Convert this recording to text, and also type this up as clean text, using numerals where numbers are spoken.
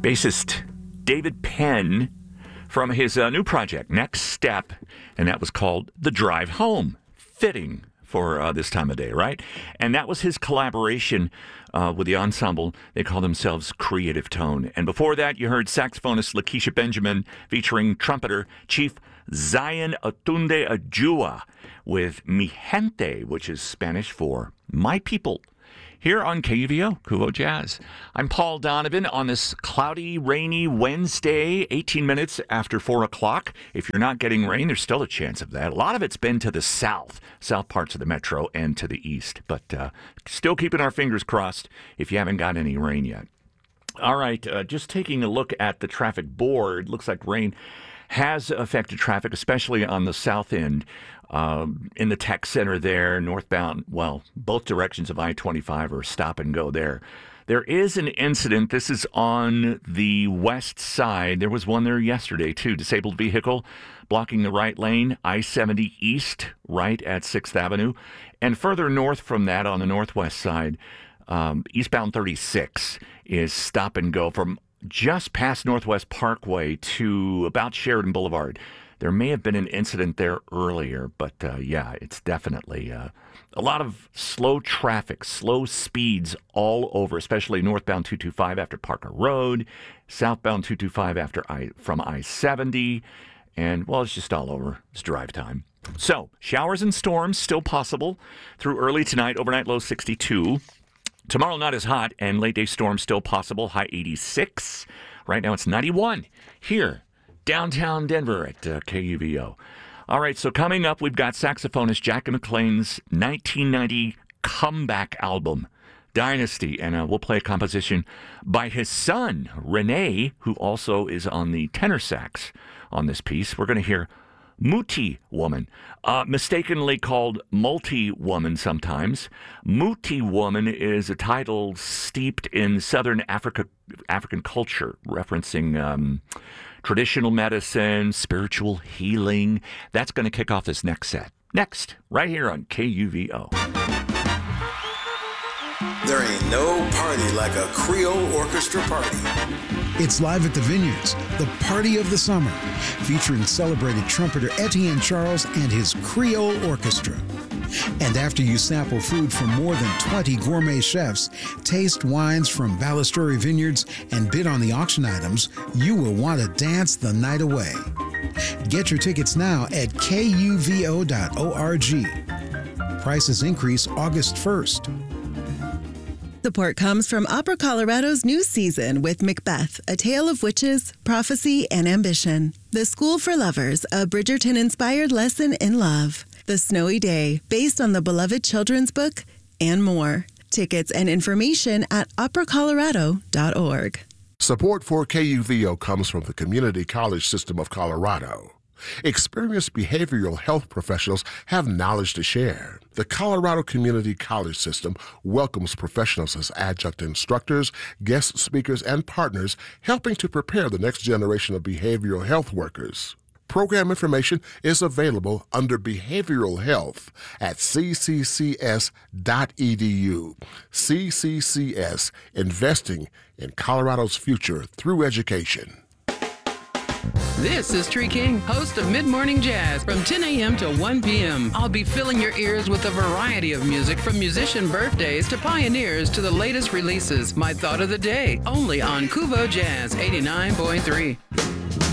Bassist David Penn from his new project, Next Step, and that was called The Drive Home. Fitting for this time of day, right? And that was his collaboration with the ensemble. They call themselves Creative Tone. And before that, you heard saxophonist Lakeisha Benjamin featuring trumpeter Chief Zion Atunde Ajua with Mi Gente, which is Spanish for My People. Here on KUVO, Kuvo Jazz. I'm Paul Donovan on this cloudy, rainy Wednesday, 18 minutes after 4 o'clock. If you're not getting rain, there's still a chance of that. A lot of it's been to the south parts of the metro and to the east. But still keeping our fingers crossed if you haven't got any rain yet. All right, just taking a look at the traffic board. Looks like rain has affected traffic, especially on the south end. In the tech center there, northbound, well, both directions of I-25 are stop and go there. There is an incident. This is on the west side. There was one there yesterday, too. Disabled vehicle blocking the right lane, I-70 east, right at 6th Avenue. And further north from that, on the northwest side, eastbound 36 is stop and go from just past Northwest Parkway to about Sheridan Boulevard. There may have been an incident there earlier, but yeah, it's definitely a lot of slow traffic, slow speeds all over, especially northbound 225 after Parker Road, southbound 225 from I-70, and, well, it's just all over. It's drive time. So, showers and storms still possible through early tonight, overnight low 62. Tomorrow not as hot, and late day storms still possible, high 86. Right now it's 91 here. Downtown Denver at KUVO. All right, so coming up, we've got saxophonist Jackie McLean's 1990 comeback album, Dynasty, and we'll play a composition by his son, Renee, who also is on the tenor sax on this piece. We're going to hear Muti Woman, mistakenly called Multi-Woman sometimes. Muti Woman is a title steeped in Southern African culture, referencing traditional medicine, spiritual healing. That's going to kick off this next set. Next, right here on KUVO. There ain't no party like a Creole orchestra party. It's live at the Vineyards, the party of the summer, featuring celebrated trumpeter Etienne Charles and his Creole Orchestra. And after you sample food from more than 20 gourmet chefs, taste wines from Ballasturi Vineyards, and bid on the auction items, you will want to dance the night away. Get your tickets now at kuvo.org. Prices increase August 1st. Support comes from Opera Colorado's new season with Macbeth, A Tale of Witches, Prophecy, and Ambition. The School for Lovers, a Bridgerton-inspired lesson in love. The Snowy Day, based on the beloved children's book, and more. Tickets and information at operacolorado.org. Support for KUVO comes from the Community College System of Colorado. Experienced behavioral health professionals have knowledge to share. The Colorado Community College System welcomes professionals as adjunct instructors, guest speakers, and partners, helping to prepare the next generation of behavioral health workers. Program information is available under Behavioral Health at cccs.edu. CCCS, investing in Colorado's future through education. This is Tree King, host of Mid-Morning Jazz from 10 a.m. to 1 p.m. I'll be filling your ears with a variety of music from musician birthdays to pioneers to the latest releases. My thought of the day, only on Kuvo Jazz 89.3.